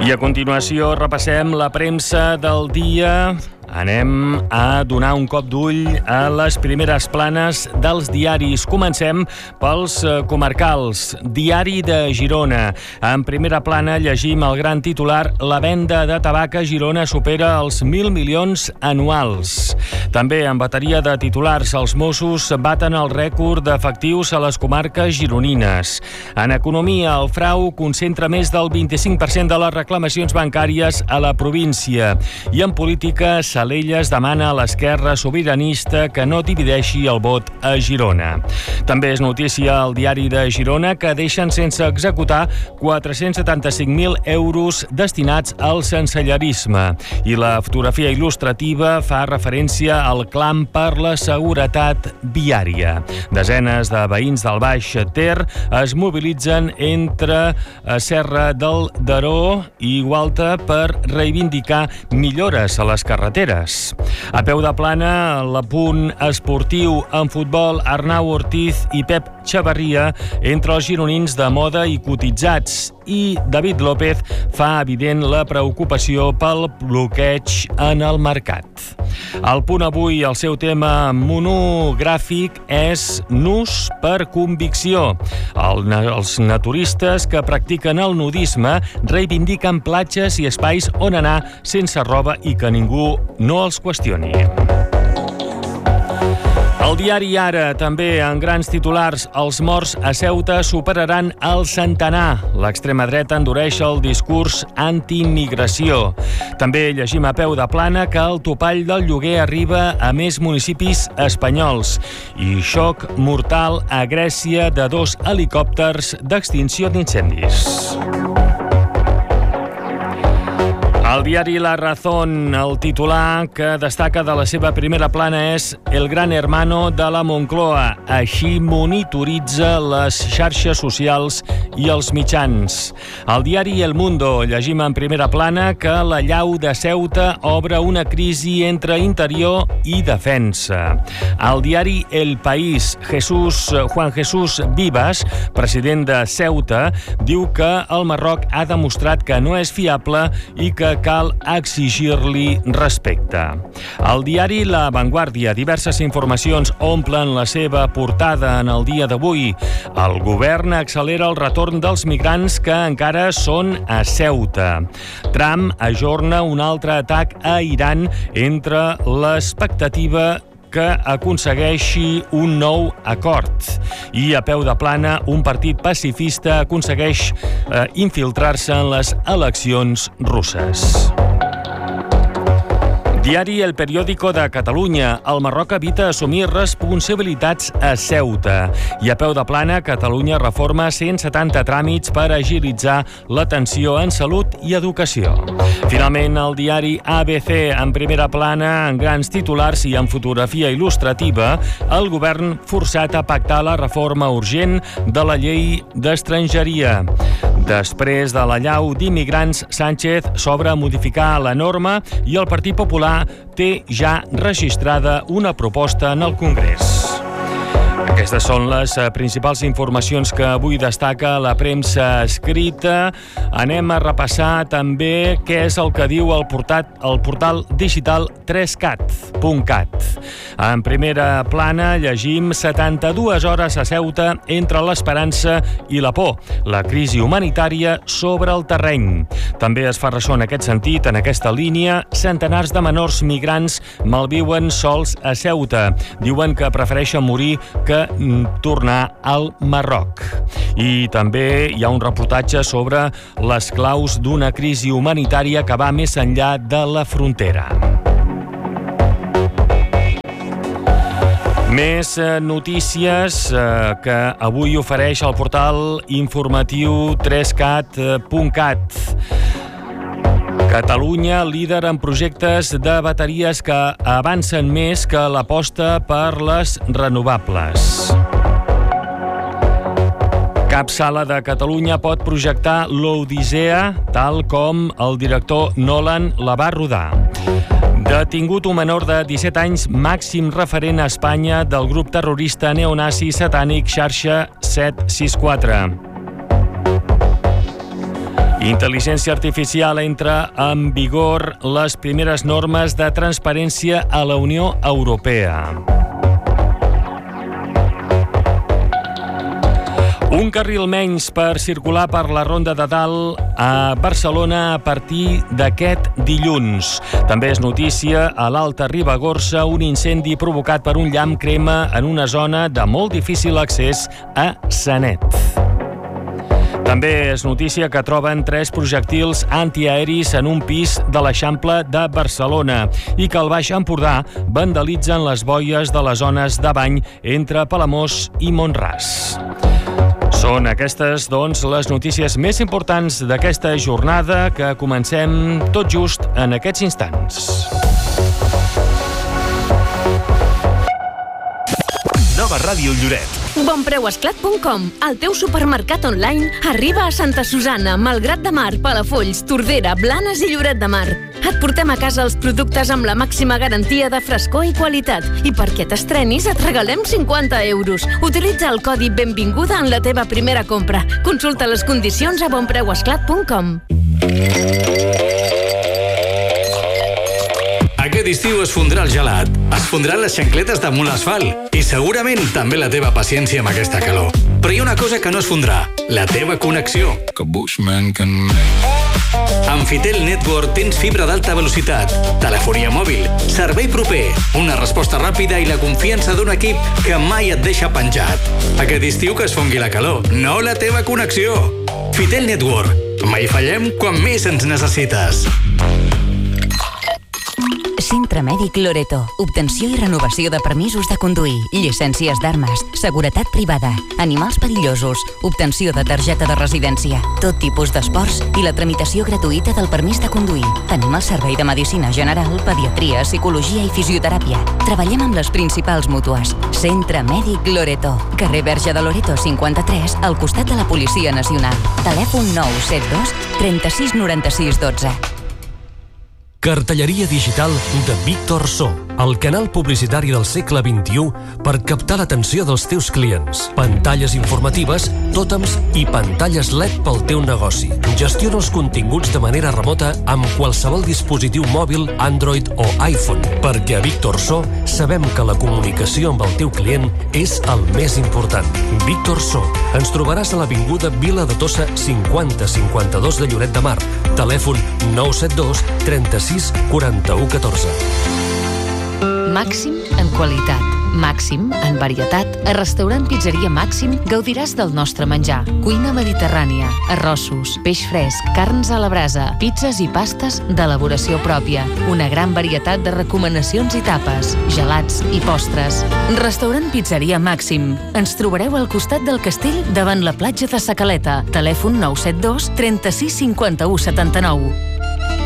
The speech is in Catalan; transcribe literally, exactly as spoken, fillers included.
I a continuació repassem la premsa del dia. Anem a donar un cop d'ull a les primeres planes dels diaris. Comencem pels comarcals. Diari de Girona. En primera plana llegim el gran titular: la venda de tabac a Girona supera els mil milions anuals. També en bateria de titulars, els Mossos baten el rècord d'efectius a les comarques gironines. En economia, el frau concentra més del vint-i-cinc per cent de les reclamacions bancàries a la província. I en política, Salelles demana a l'esquerra sobiranista que no divideixi el vot a Girona. També és notícia al diari de Girona que deixen sense executar quatre-cents setanta-cinc mil euros destinats al sensellerisme. I la fotografia il·lustrativa fa referència al clam per la seguretat viària. Desenes de veïns del Baix Ter es mobilitzen entre Serra del Daró i Gualta per reivindicar millores a les carreteres. A peu de plana, l'apunt esportiu en futbol, Arnau Ortiz i Pep Xavarria entre els gironins de moda i cotitzats. I David López fa evident la preocupació pel bloqueig en el mercat. Al Punt Avui, el seu tema monogràfic és nus per convicció. El, els naturistes que practiquen el nudisme reivindiquen platges i espais on anar sense roba i que ningú no els qüestioni. El diari Ara, també en grans titulars, els morts a Ceuta superaran el centenar. L'extrema dreta endureix el discurs anti-immigració. També llegim a peu de plana que el topall del lloguer arriba a més municipis espanyols. I xoc mortal a Grècia de dos helicòpters d'extinció d'incendis. El diari La Razón, el titular que destaca de la seva primera plana és el gran hermano de la Moncloa. Així monitoritza les xarxes socials i els mitjans. Al diari El Mundo llegim en primera plana que la llau de Ceuta obre una crisi entre interior i defensa. Al diari El País, Jesús, Juan Jesús Vivas, president de Ceuta, diu que el Marroc ha demostrat que no és fiable i que cal exigir-li respecte. Al diari La Vanguardia, diverses informacions omplen la seva portada en el dia d'avui. El govern accelera el retorn dels migrants que encara són a Ceuta. Trump ajorna un altre atac a Iran entre l'expectativa que aconsegueixi un nou acord. I a peu de plana, un partit pacifista aconsegueix eh, infiltrar-se en les eleccions russes. Diari El Periódico de Catalunya. El Marroc evita assumir responsabilitats a Ceuta. I a peu de plana, Catalunya reforma cent setanta tràmits per agilitzar l'atenció en salut i educació. Finalment, el diari A B C, en primera plana, en grans titulars i en fotografia il·lustrativa, el govern forçat a pactar la reforma urgent de la llei d'estrangeria. Després de la llau d'immigrants, Sánchez s'obre a modificar la norma i el Partit Popular té ja registrada una proposta en el Congrés. Aquestes són les principals informacions que avui destaca la premsa escrita. Anem a repassar també què és el que diu el, portat, el portal digital tres cat punt cat. En primera plana llegim setanta-dues hores a Ceuta entre l'esperança i la por. La crisi humanitària sobre el terreny. També es fa ressò en aquest sentit, en aquesta línia, centenars de menors migrants malviuen sols a Ceuta. Diuen que prefereixen morir que tornar al Marroc. I també hi ha un reportatge sobre les claus d'una crisi humanitària que va més enllà de la frontera. Més notícies que avui ofereix el portal informatiu tres cat punt cat. Catalunya, líder en projectes de bateries que avancen més que l'aposta per les renovables. Cap sala de Catalunya pot projectar l'Odissea tal com el director Nolan la va rodar. Detingut un menor de disset anys, màxim referent a Espanya del grup terrorista neonazi satànic Xarxa set sis quatre. Intel·ligència artificial entra en vigor les primeres normes de transparència a la Unió Europea. Un carril menys per circular per la Ronda de Dalt a Barcelona a partir d'aquest dilluns. També és notícia a l'Alta Ribagorça un incendi provocat per un llamp crema en una zona de molt difícil accés a Sanet. També és notícia que troben tres projectils antiaeris en un pis de l'Eixample de Barcelona i que al Baix Empordà vandalitzen les boies de les zones de bany entre Palamós i Mont-ras. Són aquestes, doncs, les notícies més importants d'aquesta jornada que comencem tot just en aquests instants. Nova Ràdio Lloret. Bonpreuesclat punt com, el teu supermercat online, arriba a Santa Susanna, Malgrat de Mar, Palafolls, Tordera, Blanes i Lloret de Mar. Et portem a casa els productes amb la màxima garantia de frescor i qualitat. I perquè t'estrenis et regalem cinquanta euros. Utilitza el codi Benvinguda en la teva primera compra. Consulta les condicions a bonpreuesclat punt com. Aquest estiu es fondrà el gelat, es fondran les xancletes damunt l'asfalt i segurament també la teva paciència amb aquesta calor. Però hi ha una cosa que no es fondrà, la teva connexió. Amb Fitel Network tens fibra d'alta velocitat, telefonia mòbil, servei proper, una resposta ràpida i la confiança d'un equip que mai et deixa penjat. Aquest estiu que es fongui la calor, no la teva connexió. Fitel Network, mai fallem quan més ens necessites. Centre Mèdic Loreto. Obtenció i renovació de permisos de conduir, llicències d'armes, seguretat privada, animals perillosos, obtenció de targeta de residència, tot tipus d'esports i la tramitació gratuïta del permís de conduir. Tenim el servei de medicina general, pediatria, psicologia i fisioteràpia. Treballem amb les principals mútues. Centre Mèdic Loreto. Carrer Verge de Loreto cinquanta-tres, al costat de la Policia Nacional. Telèfon nou set dos, trenta-sis noranta-sis dotze. Cartelleria digital de Víctor So, el canal publicitari del segle vint-i-u per captar l'atenció dels teus clients. Pantalles informatives, tòtems i pantalles L E D pel teu negoci. Gestiona els continguts de manera remota amb qualsevol dispositiu mòbil, Android o iPhone, perquè a Víctor So sabem que la comunicació amb el teu client és el més important. Víctor So. Ens trobaràs a l'avinguda Vila de Tossa cinquanta cinquanta-dos de Lloret de Mar. Telèfon nou set dos, trenta-sis, quaranta-u, catorze. Màxim en qualitat, màxim en varietat. A Restaurant Pizzeria Màxim gaudiràs del nostre menjar. Cuina mediterrània, arrossos, peix fresc, carns a la brasa, pizzas i pastes d'elaboració pròpia. Una gran varietat de recomanacions i tapes, gelats i postres. Restaurant Pizzeria Màxim. Ens trobareu al costat del castell davant la platja de Sa Caleta. Telèfon nou set dos, trenta-sis, cinquanta-u, setanta-nou.